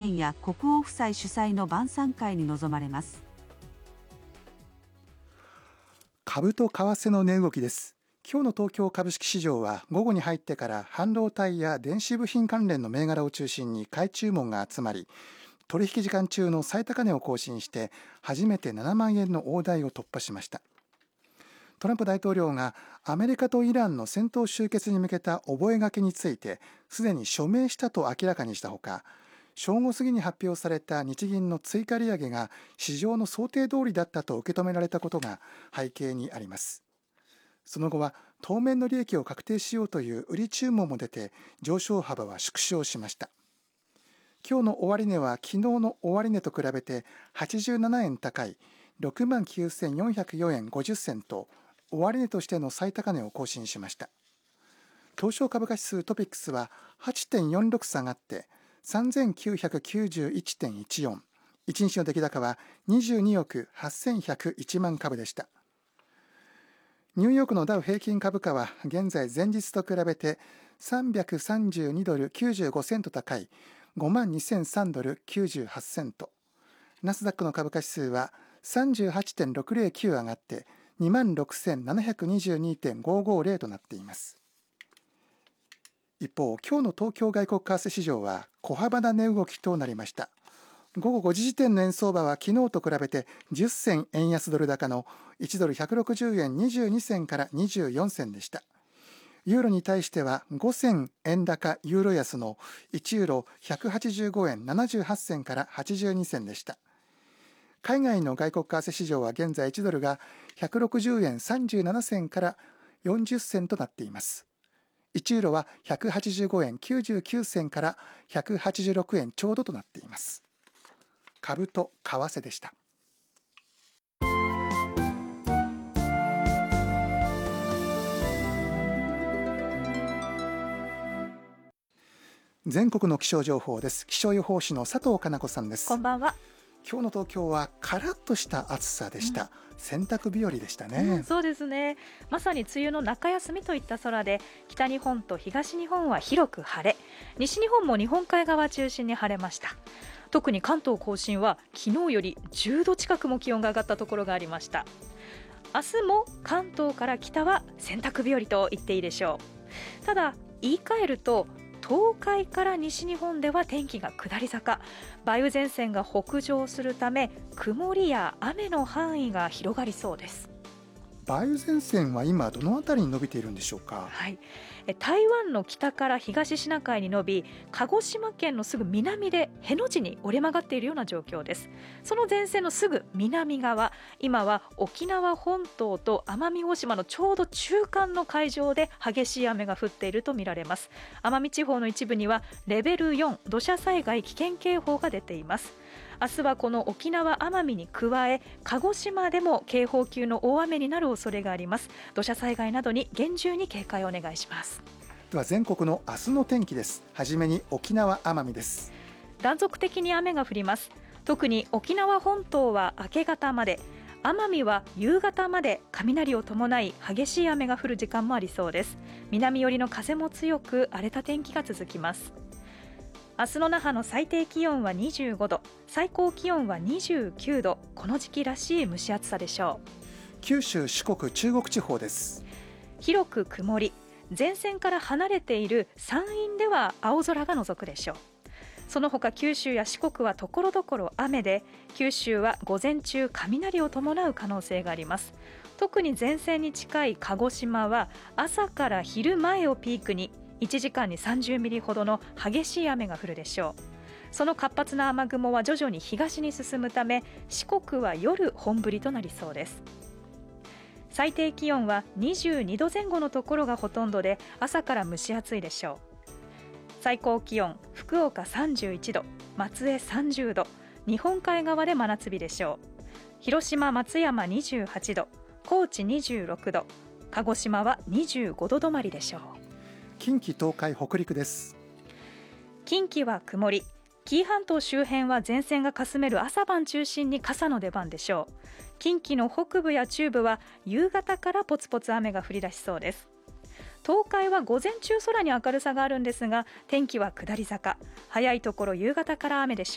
親や国王夫妻主催の晩餐会に臨まれます。 株と為替の値動きです。今日の東京株式市場は午後に入ってから半導体や電子部品関連の銘柄を中心に買い注文が集まり、取引時間中の最高値を更新して初めて7万円の大台を突破しました。トランプ大統領がアメリカとイランの戦闘終結に向けた覚書についてすでに署名したと明らかにしたほか、正午過ぎに発表された日銀の追加利上げが市場の想定通りだったと受け止められたことが背景にあります。その後は当面の利益を確定しようという売り注文も出て上昇幅は縮小しました。今日の終値は昨日の終値と比べて87円高い 69,404 円50銭と終値としての最高値を更新しました。東証株価指数トピックスは 8.46 下がって3991.14、1日の出来高は22億8101万株でした。ニューヨークのダウ平均株価は現在前日と比べて332ドル95セント高い 52,003 ドル98セント、ナスダックの株価指数は 38.609 上がって26,722.550 となっています。一方、今日の東京外国為替市場は小幅な値動きとなりました。午後5時時点の円相場は昨日と比べて10銭円安ドル高の1ドル160円22銭から24銭でした。ユーロに対しては5銭円高ユーロ安の1ユーロ185円78銭から82銭でした。海外の外国為替市場は現在1ドルが160円37銭から40銭となっています。1ユーロは185円99銭から186円ちょうどとなっています。株と為替でした。全国の気象情報です。気象予報士の佐藤かな子さんです。 こんばんは。 今日の東京はカラッとした暑さでした。洗濯日和でしたね。 そうですね。まさに梅雨の中休みといった空で、北日本と東日本は広く晴れ、西日本も日本海側中心に晴れました。特に関東甲信は昨日より10度近くも気温が上がったところがありました。明日も関東から北は洗濯日和と言っていいでしょう。ただ言い換えると、東海から西日本では天気が下り坂、梅雨前線が北上するため曇りや雨の範囲が広がりそうです。 梅雨前線は今どのあたりに伸びているんでしょうか。 はい、台湾の北から東シナ海に伸び、鹿児島県のすぐ南でへの字に折れ曲がっているような状況です。その前線のすぐ南側、今は沖縄本島と奄美大島のちょうど中間の海上で激しい雨が降っているとみられます。奄美地方の一部にはレベル4土砂災害危険警報が出ています。明日はこの沖縄奄美に加え、鹿児島でも警報級の大雨になる恐れがあります。土砂災害などに厳重に警戒をお願いします。 では全国の明日の天気です。はじめに沖縄奄美です。 断続的に雨が降ります。特に沖縄本島は明け方まで、奄美は夕方まで雷を伴い激しい雨が降る時間もありそうです。南寄りの風も強く荒れた天気が続きます。明日の那覇の最低気温は25度、最高気温は29度、この時期らしい蒸し暑さでしょう。 九州、四国、中国地方です。 広く曇り、前線から離れている山陰では青空が覗くでしょう。その他九州や四国はところどころ雨で、九州は午前中雷を伴う可能性があります。特に前線に近い鹿児島は朝から昼前をピークに1時間に30ミリほどの激しい雨が降るでしょう。その活発な雨雲は徐々に東に進むため、四国は夜本降りとなりそうです。最低気温は22度前後のところがほとんどで、朝から蒸し暑いでしょう。最高気温、福岡31度、松江30度、日本海側で真夏日でしょう。広島、松山28度、高知26度、鹿児島は25度止まりでしょう。 近畿、東海、北陸です。 近畿は曇り、紀伊半島周辺は前線がかすめる朝晩中心に傘の出番でしょう。近畿の北部や中部は夕方からポツポツ雨が降り出しそうです。東海は午前中空に明るさがあるんですが、天気は下り坂、早いところ夕方から雨でしょう。